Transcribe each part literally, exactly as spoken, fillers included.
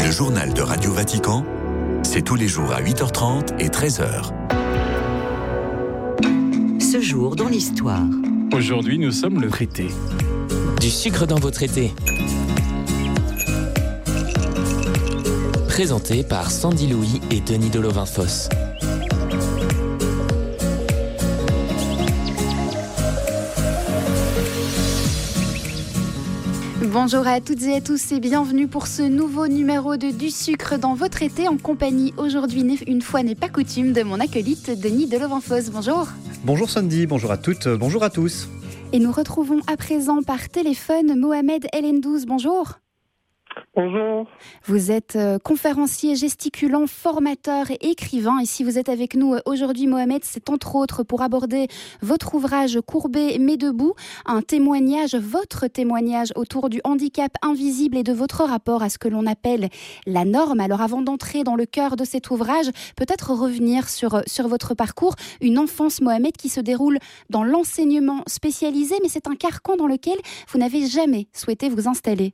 Le journal de Radio Vatican, c'est tous les jours à huit heures trente et treize heures. Ce jour dans l'histoire. Aujourd'hui, nous sommes le traité. Du sucre dans votre été. Présenté par Sandy Louis et Denis Delovin-Fosse. Bonjour à toutes et à tous et bienvenue pour ce nouveau numéro de Du sucre dans votre été en compagnie aujourd'hui, une fois n'est pas coutume, de mon acolyte Denis Delovin-Fosse. Bonjour. Bonjour Sandy, bonjour à toutes, bonjour à tous. Et nous retrouvons à présent par téléphone Mohamed El Hendouz. Bonjour. Bonjour. Vous êtes euh, conférencier gesticulant, formateur et écrivain. Et si vous êtes avec nous euh, aujourd'hui, Mohamed, c'est entre autres pour aborder votre ouvrage Courbé mais debout, un témoignage, votre témoignage autour du handicap invisible et de votre rapport à ce que l'on appelle la norme. Alors avant d'entrer dans le cœur de cet ouvrage, peut-être revenir sur, sur votre parcours, une enfance, Mohamed, qui se déroule dans l'enseignement spécialisé, mais c'est un carcan dans lequel vous n'avez jamais souhaité vous installer.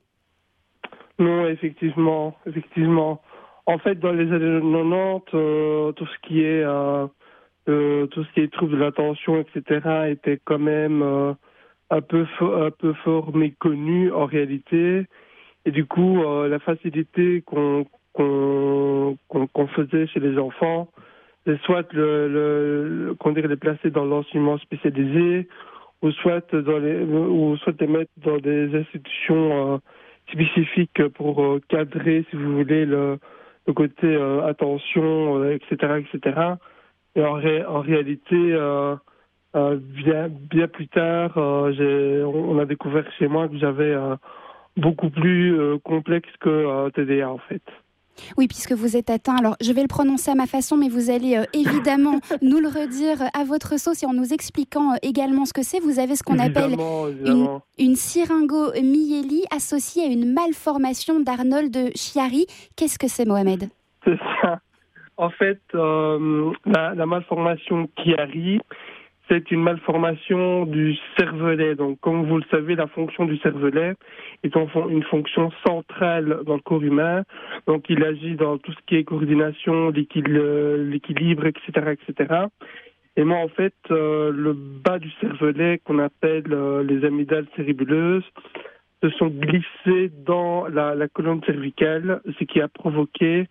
Non, effectivement, effectivement. En fait, dans les années quatre-vingt-dix, euh, tout ce qui est euh, euh, tout ce qui est trouble de l'attention, et cetera, était quand même euh, un peu fo- un peu fort méconnu en réalité. Et du coup, euh, la facilité qu'on qu'on, qu'on qu'on faisait chez les enfants, c'est soit le, le, le qu'on dirait les placer dans l'enseignement spécialisé, ou soit dans les ou soit les mettre dans des institutions euh, spécifique pour euh, cadrer, si vous voulez, le, le côté euh, attention, euh, et cetera, et cetera. Et en, ré, en réalité, euh, euh, bien, bien plus tard, euh, j'ai, on a découvert chez moi que j'avais euh, beaucoup plus euh, complexe que euh, T D A, en fait. Oui, puisque vous êtes atteint, alors je vais le prononcer à ma façon, mais vous allez euh, évidemment nous le redire à votre sauce et en nous expliquant euh, également ce que c'est. Vous avez ce qu'on évidemment, appelle évidemment. une, une syringomyélie associée à une malformation d'Arnold Chiari. Qu'est-ce que c'est, Mohamed ? C'est ça. En fait, euh, la, la malformation Chiari, c'est une malformation du cervelet. Donc, comme vous le savez, la fonction du cervelet est une fonction centrale dans le corps humain. Donc, il agit dans tout ce qui est coordination, l'équilibre, et cetera, et cetera. Et moi, en fait, euh, le bas du cervelet, qu'on appelle euh, les amygdales cérébelleuses, se sont glissés dans la, la colonne cervicale, ce qui a provoqué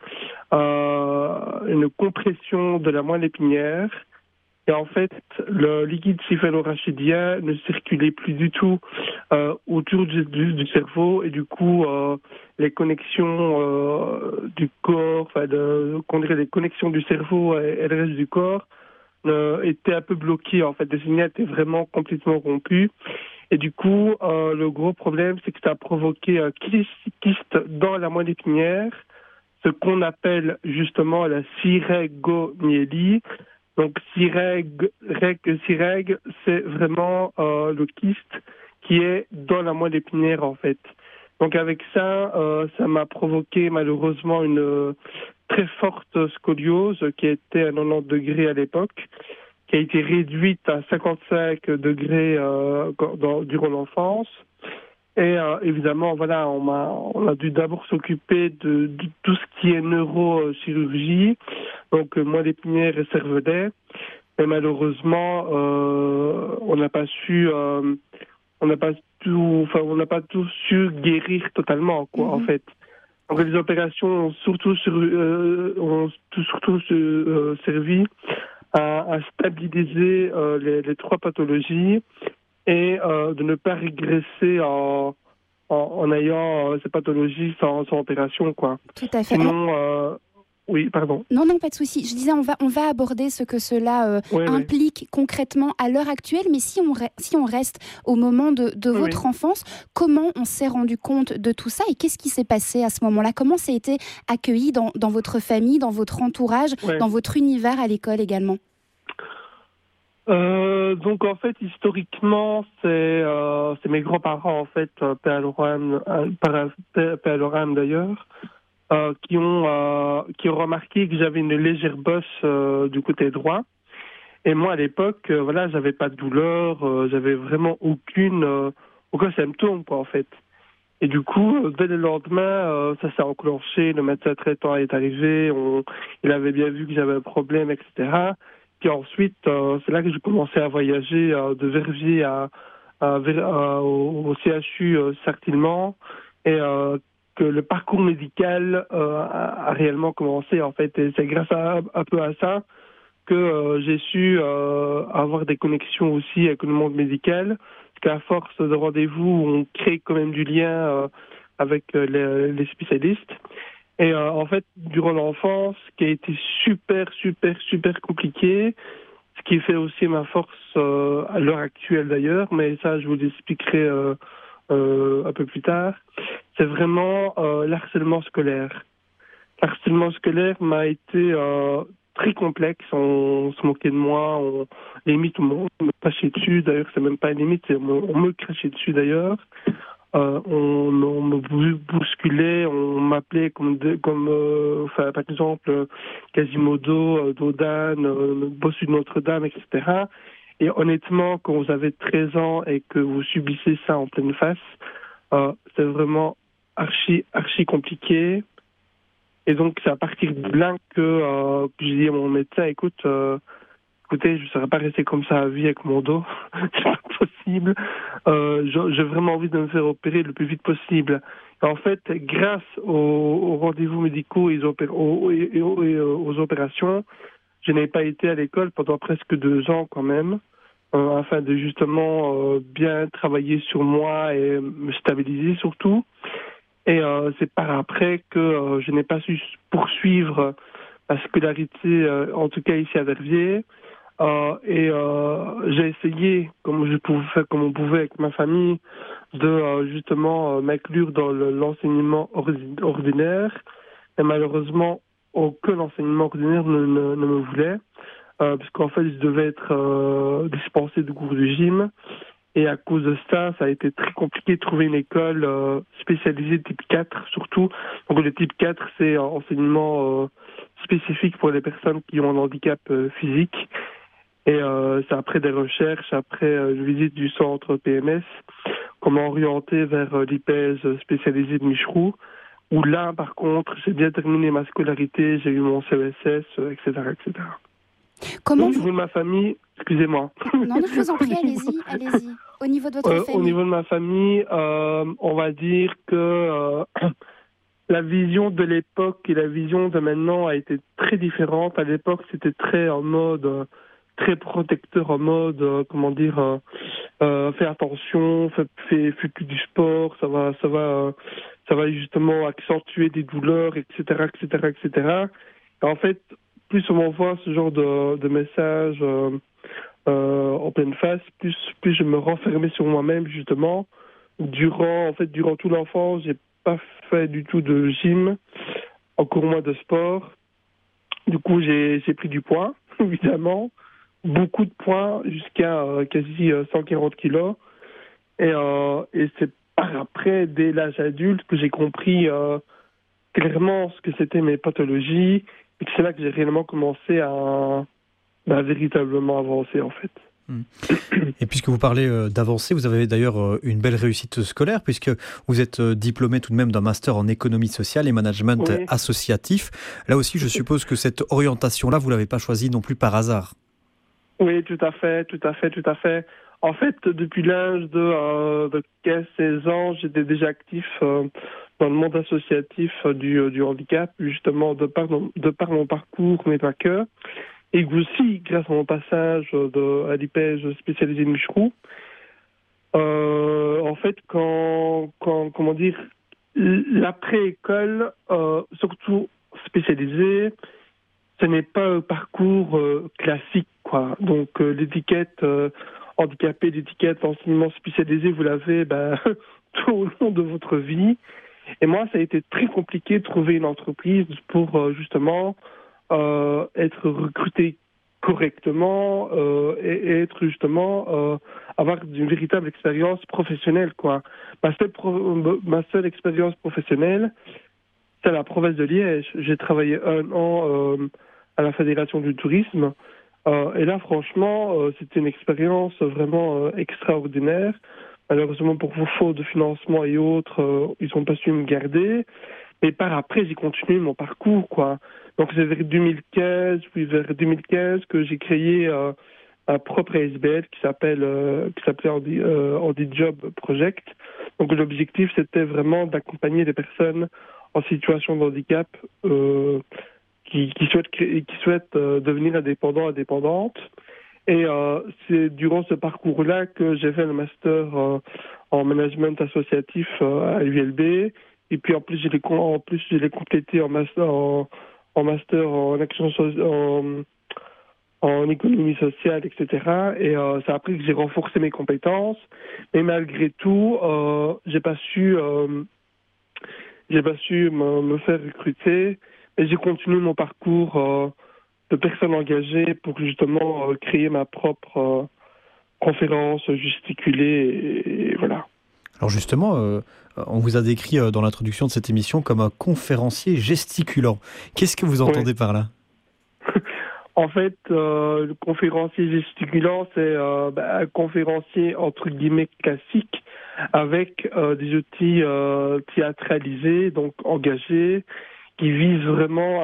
euh, une compression de la moelle épinière. Et en fait, le liquide céphalorachidien ne circulait plus du tout euh, autour du, du, du cerveau et du coup, euh, les connexions euh, du corps, enfin, de, qu'on dirait les connexions du cerveau et, et le reste du corps euh, étaient un peu bloquées. En fait, les signaux étaient vraiment complètement rompus. Et du coup, euh, le gros problème, c'est que ça a provoqué un kyste dans la moelle épinière, ce qu'on appelle justement la syringomyélie. Donc, sireg, reg, sireg, c'est vraiment euh, le kyste qui est dans la moelle épinière, en fait. Donc, avec ça, euh, ça m'a provoqué malheureusement une euh, très forte scoliose qui était à quatre-vingt-dix degrés à l'époque, qui a été réduite à cinquante-cinq degrés euh, dans, durant l'enfance. Et euh, évidemment, voilà, on, m'a, on a dû d'abord s'occuper de, de tout ce qui est neurochirurgie, donc euh, moelle épinière et cervelet. Mais malheureusement, euh, on n'a pas su, euh, on n'a pas tout, enfin, on n'a pas tout su guérir totalement, quoi, mm-hmm. en fait. Donc les opérations ont surtout, sur, euh, ont surtout euh, servi à, à stabiliser euh, les, les trois pathologies. Et euh, de ne pas régresser en, en, en ayant euh, ces pathologies sans, sans opération, quoi. Tout à fait. Sinon, euh, oui, pardon. Non, non, pas de souci. Je disais, on va, on va aborder ce que cela euh, oui, implique oui. concrètement à l'heure actuelle, mais si on, re- si on reste au moment de, de oui, votre oui. enfance, comment on s'est rendu compte de tout ça et qu'est-ce qui s'est passé à ce moment-là ? Comment ça a été accueilli dans, dans votre famille, dans votre entourage, oui. dans votre univers à l'école également ? Euh, donc en fait historiquement c'est euh, c'est mes grands-parents en fait euh, paix à leur âme, euh, paix à leur âme d'ailleurs euh, qui ont euh, qui ont remarqué que j'avais une légère bosse euh, du côté droit et moi à l'époque euh, voilà j'avais pas de douleur, euh, j'avais vraiment aucune euh, aucun symptôme quoi en fait Et du coup, dès le lendemain, euh, ça s'est enclenché, le médecin traitant est arrivé, on, il avait bien vu que j'avais un problème, et cetera. Puis ensuite, euh, c'est là que j'ai commencé à voyager euh, de Verviers à, à, à, au, au C H U euh, Sartillement, et euh, que le parcours médical euh, a, a réellement commencé, en fait. Et c'est grâce à, un peu à ça que euh, j'ai su euh, avoir des connexions aussi avec le monde médical. Qu'à force de rendez-vous, on crée quand même du lien euh, avec euh, les, les spécialistes. Et euh, en fait, durant l'enfance, ce qui a été super, super, super compliqué, ce qui fait aussi ma force euh, à l'heure actuelle d'ailleurs, mais ça, je vous l'expliquerai euh, euh, un peu plus tard, c'est vraiment euh, l'harcèlement scolaire. L'harcèlement scolaire m'a été euh, très complexe, on se moquait de moi, on, limite on me crachait dessus, d'ailleurs c'est même pas une limite, c'est, on, on me crachait dessus d'ailleurs, euh, on, on me bousculait, on m'appelait comme, de, comme euh, enfin, par exemple Quasimodo, euh, Dodane, euh, Bossu de Notre-Dame, et cetera. Et honnêtement, quand vous avez treize ans et que vous subissez ça en pleine face, euh, c'est vraiment archi, archi compliqué. Et donc, c'est à partir de là que, euh, que j'ai dit à mon médecin, écoute, euh, écoutez, je ne serais pas resté comme ça à vie avec mon dos. C'est pas possible. Euh, j'ai vraiment envie de me faire opérer le plus vite possible. Et en fait, grâce aux, aux rendez-vous médicaux et aux, opé- aux, et aux, et aux opérations, je n'ai pas été à l'école pendant presque deux ans quand même, euh, afin de justement euh, bien travailler sur moi et me stabiliser surtout. Et euh, c'est par après que euh, je n'ai pas su poursuivre ma scolarité, euh, en tout cas ici à Verviers. Euh, et euh, j'ai essayé, comme je pouvais, comme on pouvait avec ma famille, de euh, justement euh, m'inclure dans le, l'enseignement ordi- ordinaire. Et malheureusement, aucun enseignement ordinaire ne, ne, ne me voulait, euh, puisqu'en fait, je devais être euh, dispensé de cours de gym. Et à cause de ça, ça a été très compliqué de trouver une école euh, spécialisée de type quatre, surtout. Donc le type quatre, c'est un enseignement euh, spécifique pour les personnes qui ont un handicap euh, physique. Et euh, c'est après des recherches, après euh, une visite du centre P M S, qu'on m'a orienté vers euh, l'I P E S spécialisé de Micheroux, où là, par contre, j'ai bien terminé ma scolarité, j'ai eu mon C E S S, euh, et cetera, et cetera. Comment Au vous... niveau de ma famille, excusez-moi. Non, non, je vous en prie, allez-y, allez-y. Au niveau de votre euh, famille. Au niveau de ma famille, euh, on va dire que euh, la vision de l'époque et la vision de maintenant a été très différente. À l'époque, c'était très en mode, euh, très protecteur, en mode, euh, comment dire, euh, euh, fais attention, fais, fais, fais plus du sport, ça va, ça va, euh, ça va justement accentuer des douleurs, et cetera, et cetera, et cetera. Et en fait, plus on m'envoie ce genre de, de messages euh, euh, en pleine face, plus, plus je me renfermais sur moi-même justement. Durant, en fait, durant toute l'enfance, j'ai pas fait du tout de gym, encore moins de sport. Du coup, j'ai, j'ai pris du poids, évidemment, beaucoup de poids, jusqu'à euh, quasi euh, cent quarante kilos. Et, euh, et c'est par après, dès l'âge adulte, que j'ai compris euh, clairement ce que c'était mes pathologies. Et c'est là que j'ai réellement commencé à bah, véritablement avancer, en fait. Et puisque vous parlez euh, d'avancer, vous avez d'ailleurs euh, une belle réussite scolaire, puisque vous êtes euh, diplômé tout de même d'un master en économie sociale et management Oui. associatif. Là aussi, je suppose que cette orientation-là, vous ne l'avez pas choisie non plus par hasard. Oui, tout à fait, tout à fait, tout à fait. En fait, depuis l'âge de, euh, de quinze seize ans, j'étais déjà actif euh, dans le monde associatif euh, du, euh, du handicap, justement, de par, de par mon parcours, mais pas que. Et aussi, grâce à mon passage de, à l'I P E S spécialisé de Micheroux, euh, en fait, quand, quand, comment dire, l'après-école, euh, surtout spécialisée, ce n'est pas un parcours euh, classique, quoi. Donc, euh, l'étiquette euh, handicapé, l'étiquette enseignement spécialisé, vous l'avez ben, tout au long de votre vie. Et moi, ça a été très compliqué de trouver une entreprise pour, euh, justement, euh, être recruté correctement euh, et, et être, justement, euh, avoir une véritable expérience professionnelle, quoi. Ma seule, pro- ma seule expérience professionnelle, c'est à la province de Liège. J'ai travaillé un an euh, à la Fédération du tourisme. Euh, et là, franchement, euh, c'était une expérience vraiment euh, extraordinaire malheureusement pour vos fautes de financement et autres, euh, ils n'ont pas su me garder. Mais par après, j'ai continué mon parcours, quoi. Donc c'est vers deux mille quinze, puis vers deux mille quinze que j'ai créé euh, un propre A S B L qui s'appelle euh, qui s'appelait Handy, euh, Handy Job Project. Donc l'objectif, c'était vraiment d'accompagner les personnes en situation de handicap euh, qui, qui souhaitent créer, qui souhaitent euh, devenir indépendants, indépendantes. Et euh, c'est durant ce parcours-là que j'ai fait le master euh, en management associatif euh, à l'U L B. Et puis en plus, je l'ai, en plus, je l'ai complété en master en, en master en action so- en, en économie sociale, et cetera. Et euh, ça a pris que j'ai renforcé mes compétences. Mais malgré tout, euh, j'ai pas su, euh, j'ai pas su me, me faire recruter. Et j'ai continué mon parcours euh, de personne engagée pour justement euh, créer ma propre euh, conférence gesticulée. Et, et voilà. Alors justement, euh, on vous a décrit euh, dans l'introduction de cette émission comme un conférencier gesticulant. Qu'est-ce que vous entendez ouais. par là ? En fait, euh, le conférencier gesticulant, c'est euh, bah, un conférencier entre guillemets classique avec euh, des outils euh, théâtralisés, donc engagés, qui visent vraiment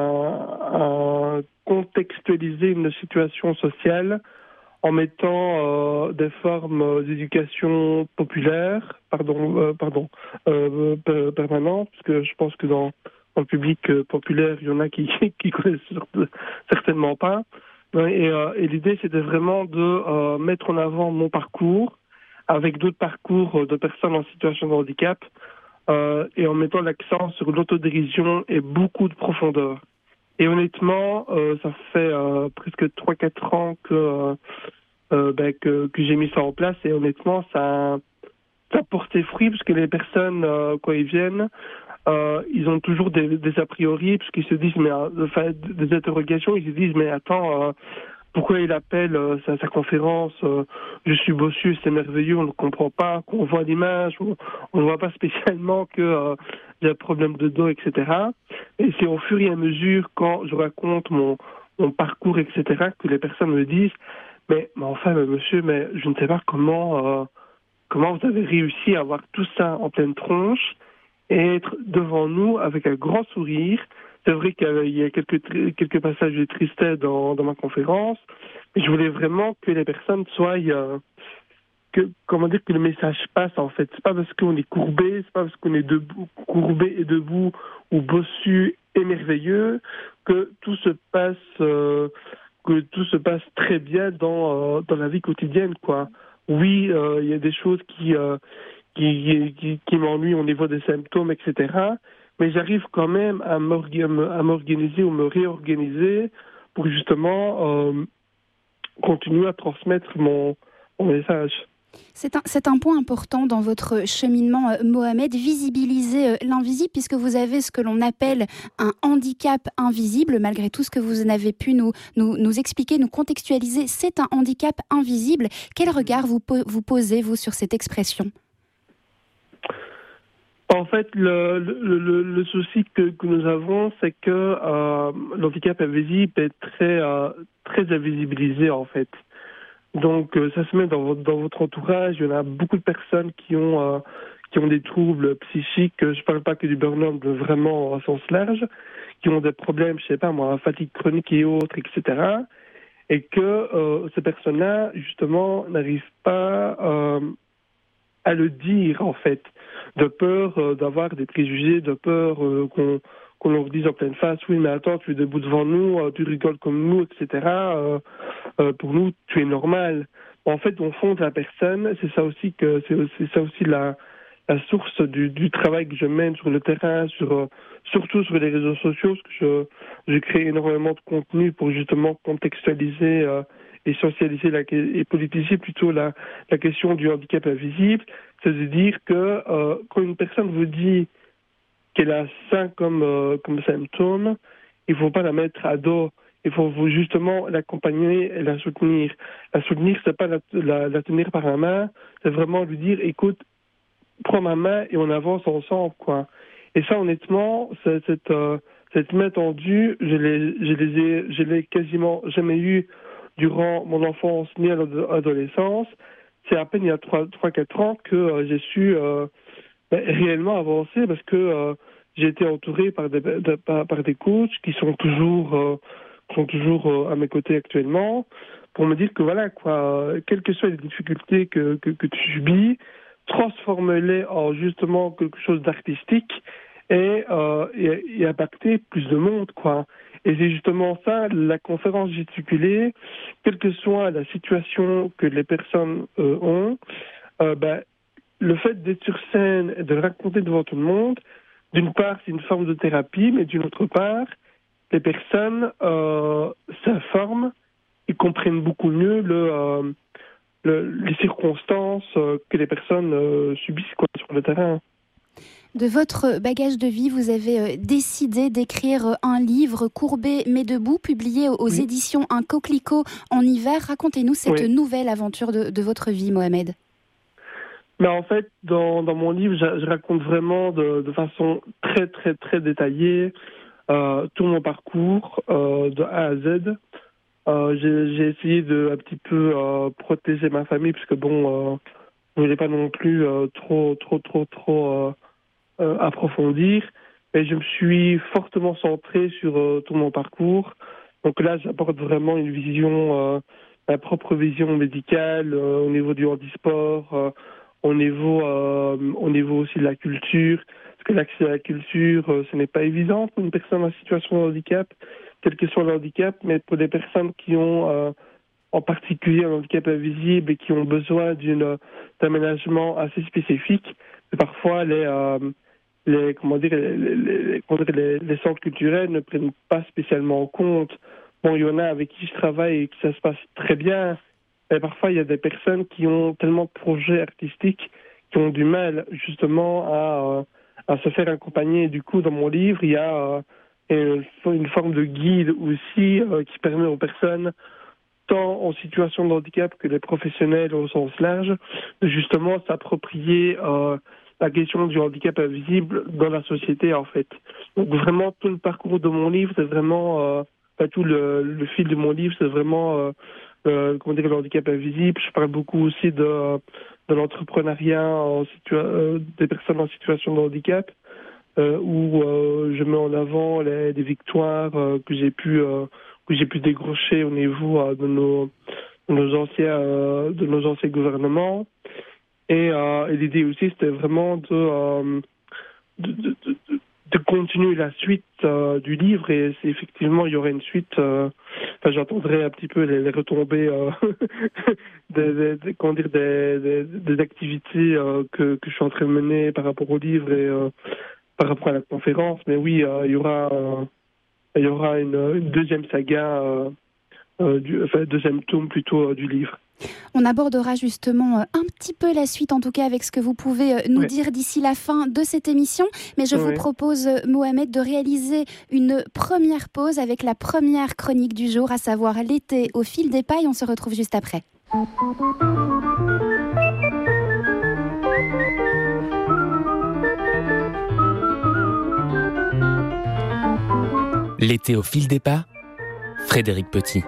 à, à, à contextualiser une situation sociale en mettant euh, des formes d'éducation populaire, pardon, euh, pardon, euh, permanente, parce que je pense que dans, dans le public euh, populaire, il y en a qui qui connaissent certainement pas. Et, euh, et l'idée, c'était vraiment de euh, mettre en avant mon parcours avec d'autres parcours de personnes en situation de handicap, euh, et en mettant l'accent sur l'autodérision et beaucoup de profondeur. Et honnêtement, euh, ça fait euh, presque trois quatre ans que, euh, euh, ben, que que j'ai mis ça en place. Et honnêtement, ça, ça a porté fruit parce que les personnes, euh, quand ils viennent, euh, ils ont toujours des, des a priori, parce qu'ils se disent, mais enfin, des interrogations, ils se disent, mais attends, euh, pourquoi il appelle euh, sa, sa conférence euh, je suis bossu, c'est merveilleux, on ne comprend pas, qu'on voit l'image, on ne voit pas spécialement que euh, il y a un problème de dos, et cetera. Et c'est au fur et à mesure, quand je raconte mon, mon parcours, et cetera, que les personnes me disent, mais, mais enfin, mais monsieur, mais je ne sais pas comment, euh, comment vous avez réussi à avoir tout ça en pleine tronche et être devant nous avec un grand sourire. C'est vrai qu'il y a quelques, quelques passages de tristesse dans, dans ma conférence, mais je voulais vraiment que les personnes soient, euh, que, comment dire, que le message passe en fait. C'est pas parce qu'on est courbé, c'est pas parce qu'on est debout, courbé et debout ou bossu et merveilleux que tout se passe, euh, que tout se passe très bien dans euh, dans la vie quotidienne, quoi. Oui, il euh, y a des choses qui euh, qui, qui qui m'ennuient au niveau des symptômes, et cetera. Mais j'arrive quand même à m'organiser ou me réorganiser pour justement euh, continuer à transmettre mon, mon message. C'est un, c'est un point important dans votre cheminement, euh, Mohamed, visibiliser euh, l'invisible, puisque vous avez ce que l'on appelle un handicap invisible. Malgré tout ce que vous avez pu nous, nous, nous expliquer, nous contextualiser, c'est un handicap invisible. Quel regard vous, vous posez, vous, sur cette expression ? En fait, le, le, le, le souci que, que nous avons, c'est que euh, l'handicap invisible est très, euh, très invisibilisé, en fait. Donc, euh, ça se met dans votre, dans votre entourage. Il y en a beaucoup de personnes qui ont, euh, qui ont des troubles psychiques. Je ne parle pas que du burn-out, mais vraiment au sens large, qui ont des problèmes, je ne sais pas moi, fatigue chronique et autres, et cetera. Et que euh, ces personnes-là, justement, n'arrivent pas euh, à le dire, en fait, de peur euh, d'avoir des préjugés, de peur euh, qu'on, qu'on leur dise en pleine face, oui, mais attends, tu es debout devant nous, euh, tu rigoles comme nous, et cetera. Euh, euh, pour nous, tu es normal. En fait, au fond de la personne, c'est ça aussi que c'est, c'est ça aussi la, la source du, du travail que je mène sur le terrain, sur euh, surtout sur les réseaux sociaux, parce que je, je crée énormément de contenu pour justement contextualiser euh, et socialiser la, et politiser plutôt la, la question du handicap invisible. C'est de dire que euh, quand une personne vous dit qu'elle a ça comme, euh, comme symptôme, il ne faut pas la mettre à dos. Il faut vous justement l'accompagner et la soutenir. La soutenir, c'est pas la, la, la tenir par la main, c'est vraiment lui dire, écoute, prends ma main et on avance ensemble, quoi. Et ça, honnêtement, c'est, cette, euh, cette main tendue, je l'ai, je les ai, je l'ai quasiment jamais eu durant mon enfance ni à l'adolescence. c'est à peine il y a trois quatre ans que euh, j'ai su euh, ben, réellement avancer parce que euh, j'ai été entouré par des, de, par, par des coachs qui sont toujours, euh, sont toujours euh, à mes côtés actuellement pour me dire que voilà, quoi, quelles que soient les difficultés que, que, que tu subis, transforme-les en justement quelque chose d'artistique et, euh, et, et impacter plus de monde, quoi. Et c'est justement ça, la conférence gesticulée, quelle que soit la situation que les personnes euh, ont, euh, ben, le fait d'être sur scène et de raconter devant tout le monde, d'une part, c'est une forme de thérapie, mais d'une autre part, les personnes euh, s'informent et comprennent beaucoup mieux le, euh, le, les circonstances euh, que les personnes euh, subissent quoi, sur le terrain. De votre bagage de vie, vous avez décidé d'écrire un livre, Courbé mais debout, publié aux oui. éditions Un coquelicot en hiver. Racontez-nous cette oui. nouvelle aventure de, de votre vie, Mohamed. Mais en fait, dans, dans mon livre, je, je raconte vraiment de, de façon très, très, très détaillée euh, tout mon parcours euh, de A à Z. Euh, j'ai, j'ai essayé de un petit peu euh, protéger ma famille, parce que bon, euh, je voulais pas non plus euh, trop, trop, trop, trop... Euh, Euh, approfondir, et je me suis fortement centré sur euh, tout mon parcours. Donc là, j'apporte vraiment une vision, euh, ma propre vision médicale euh, au niveau du handisport, euh, au niveau, euh, au niveau aussi de la culture, parce que l'accès à la culture, euh, ce n'est pas évident pour une personne en situation de handicap, quel que soit le handicap, mais pour des personnes qui ont euh, en particulier un handicap invisible et qui ont besoin d'une, d'un aménagement assez spécifique, et parfois les euh, les comment dire les, les, les, les centres culturels ne prennent pas spécialement en compte. Bon, il y en a avec qui je travaille et que ça se passe très bien, mais parfois il y a des personnes qui ont tellement de projets artistiques qui ont du mal justement à, à se faire accompagner. Et du coup, dans mon livre, il y a euh, une forme de guide aussi euh, qui permet aux personnes, tant en situation de handicap que les professionnels au sens large, de justement s'approprier euh, la question du handicap invisible dans la société, en fait. Donc vraiment, tout le parcours de mon livre, c'est vraiment, euh, enfin, tout le, le fil de mon livre, c'est vraiment, euh, euh, comment dire, le handicap invisible. Je parle beaucoup aussi de, de l'entrepreneuriat en situa- euh, des personnes en situation de handicap, euh, où euh, je mets en avant les, les victoires euh, que j'ai pu, euh, que j'ai pu décrocher au niveau euh, de nos, de nos anciens, euh, de nos anciens gouvernements. Et, euh, et l'idée aussi, c'était vraiment de, euh, de, de, de, de continuer la suite euh, du livre. Et c'est, effectivement, il y aurait une suite. Euh, enfin, j'entendrai un petit peu les, les retombées euh, des, des, des, comment dire, des, des, des activités euh, que, que je suis en train de mener par rapport au livre et euh, par rapport à la conférence. Mais oui, euh, il y aura, euh, il y aura une, une deuxième saga, euh, euh, du, enfin, deuxième tome plutôt euh, du livre. On abordera justement un petit peu la suite, en tout cas avec ce que vous pouvez nous ouais. dire d'ici la fin de cette émission. Mais je ouais. vous propose, Mohamed, de réaliser une première pause avec la première chronique du jour, à savoir l'été au fil des pailles. On se retrouve juste après. L'été au fil des pas, Frédéric Petit.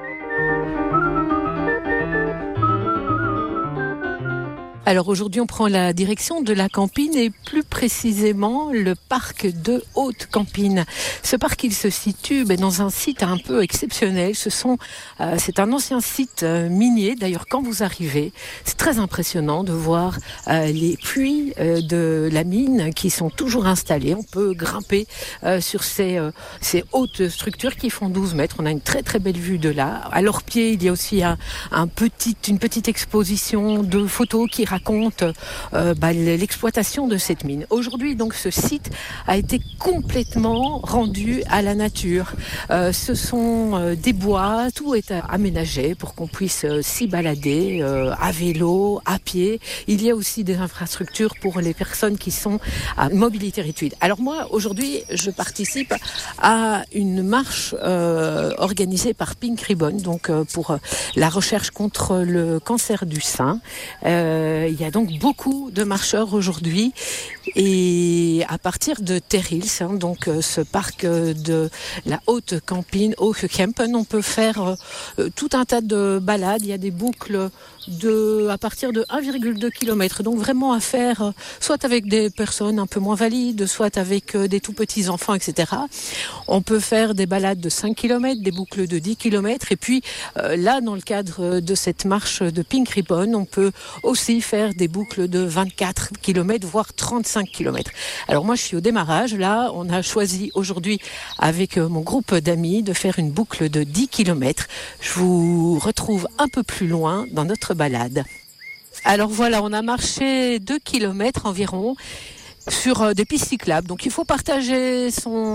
Alors aujourd'hui, on prend la direction de la Campine et plus précisément le parc de Haute-Campine. Ce parc, il se situe ben, dans un site un peu exceptionnel. Ce sont, euh, c'est un ancien site euh, minier. D'ailleurs, quand vous arrivez, c'est très impressionnant de voir euh, les puits euh, de la mine qui sont toujours installés. On peut grimper euh, sur ces, euh, ces hautes structures qui font douze mètres. On a une très très belle vue de là. À leurs pieds, il y a aussi un, un petit, une petite exposition de photos qui raconte euh, bah, l'exploitation de cette mine. Aujourd'hui, donc, ce site a été complètement rendu à la nature. Euh, ce sont euh, des bois, tout est aménagé pour qu'on puisse euh, s'y balader euh, à vélo, à pied. Il y a aussi des infrastructures pour les personnes qui sont à mobilité réduite. Alors moi, aujourd'hui, je participe à une marche euh, organisée par Pink Ribbon, donc euh, pour la recherche contre le cancer du sein. Euh, Il y a donc beaucoup de marcheurs aujourd'hui et à partir de Terrils, hein, donc euh, ce parc euh, de la Haute-Campine, Hoogkampen, on peut faire euh, tout un tas de balades. Il y a des boucles de, à partir de un virgule deux kilomètres. Donc vraiment à faire euh, soit avec des personnes un peu moins valides, soit avec euh, des tout petits enfants, et cetera. On peut faire des balades de cinq kilomètres, des boucles de dix kilomètres. Et puis euh, là, dans le cadre de cette marche de Pink Ribbon, on peut aussi faire des boucles de vingt-quatre kilomètres, voire trente-cinq kilomètres. Alors moi, je suis au démarrage. Là, on a choisi aujourd'hui, avec euh, mon groupe d'amis, de faire une boucle de dix kilomètres. Je vous retrouve un peu plus loin dans notre balade. Alors voilà, on a marché deux kilomètres environ sur des pistes cyclables. Donc il faut partager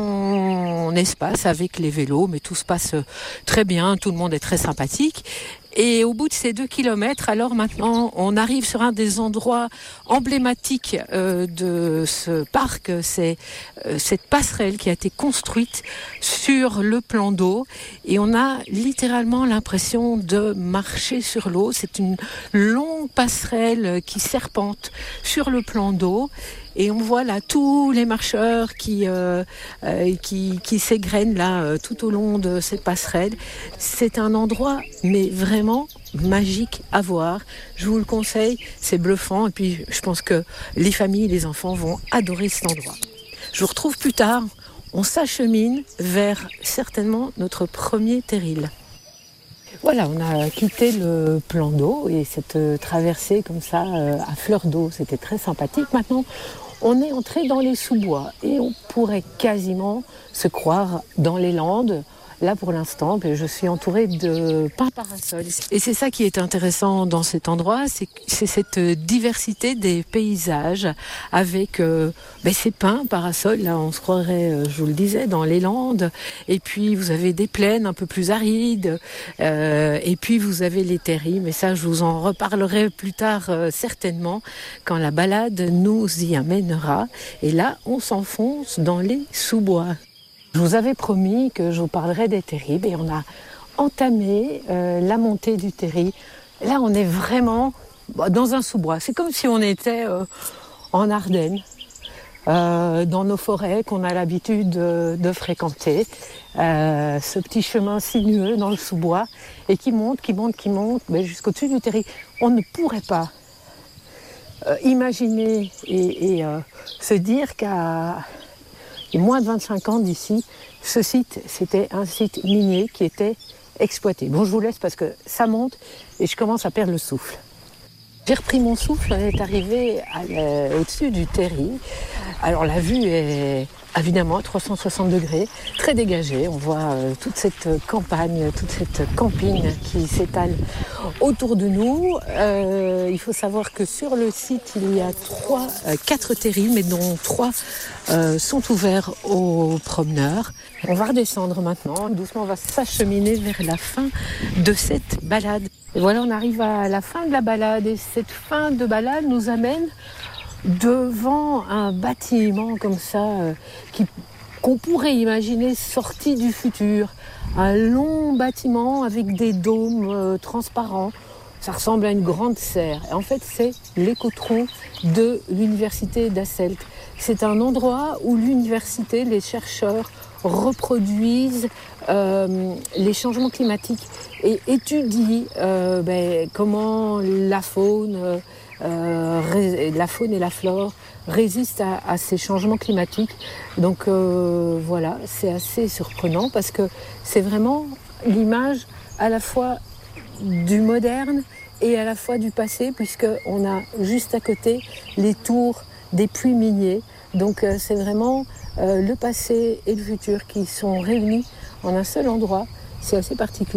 son espace avec les vélos, mais tout se passe très bien, tout le monde est très sympathique. Et au bout de ces deux kilomètres, alors maintenant, on arrive sur un des endroits emblématiques euh, de ce parc. C'est euh, cette passerelle qui a été construite sur le plan d'eau. Et on a littéralement l'impression de marcher sur l'eau. C'est une longue passerelle qui serpente sur le plan d'eau. Et on voit là tous les marcheurs qui, euh, euh, qui, qui s'égrènent là euh, tout au long de cette passerelle. C'est un endroit, mais vraiment magique à voir. Je vous le conseille, c'est bluffant. Et puis, je pense que les familles, les enfants vont adorer cet endroit. Je vous retrouve plus tard. On s'achemine vers certainement notre premier terril. Voilà, on a quitté le plan d'eau et cette traversée comme ça à fleur d'eau, c'était très sympathique. Maintenant, on est entré dans les sous-bois et on pourrait quasiment se croire dans les Landes. Là, pour l'instant, je suis entourée de pins parasols. Et c'est ça qui est intéressant dans cet endroit, c'est, c'est cette diversité des paysages avec euh, ben, ces pins parasols. Là, on se croirait, euh, je vous le disais, dans les Landes. Et puis, vous avez des plaines un peu plus arides. Euh, et puis, vous avez les terris. Mais ça, je vous en reparlerai plus tard, euh, certainement, quand la balade nous y amènera. Et là, on s'enfonce dans les sous-bois. Je vous avais promis que je vous parlerais des terrils et on a entamé euh, la montée du terril. Là, on est vraiment dans un sous-bois. C'est comme si on était euh, en Ardennes, euh, dans nos forêts qu'on a l'habitude de, de fréquenter. Euh, ce petit chemin sinueux dans le sous-bois et qui monte, qui monte, qui monte mais jusqu'au-dessus du terril. On ne pourrait pas euh, imaginer et, et euh, se dire qu'à Et moins de vingt-cinq ans d'ici, ce site, c'était un site minier qui était exploité. Bon, je vous laisse parce que ça monte et je commence à perdre le souffle. J'ai repris mon souffle, on est arrivé à, euh, au-dessus du terril. Alors la vue est évidemment à trois cent soixante degrés, très dégagée. On voit euh, toute cette campagne, toute cette campine qui s'étale autour de nous. Euh, il faut savoir que sur le site, il y a trois, euh, quatre terrils, mais dont trois euh, sont ouverts aux promeneurs. On va redescendre maintenant. Doucement, on va s'acheminer vers la fin de cette balade. Et voilà, on arrive à la fin de la balade. Et cette fin de balade nous amène devant un bâtiment comme ça, euh, qui, qu'on pourrait imaginer sorti du futur. Un long bâtiment avec des dômes euh, transparents. Ça ressemble à une grande serre. Et en fait, c'est l'écotron de l'université d'Asselt. C'est un endroit où l'université, les chercheurs reproduisent euh, les changements climatiques et étudient euh, ben, comment la faune, euh, la faune et la flore résistent à, à ces changements climatiques. Donc euh, voilà, c'est assez surprenant parce que c'est vraiment l'image à la fois du moderne et à la fois du passé, puisqu'on a juste à côté les tours des puits miniers. Donc euh, c'est vraiment euh, le passé et le futur qui sont réunis en un seul endroit. C'est assez particulier.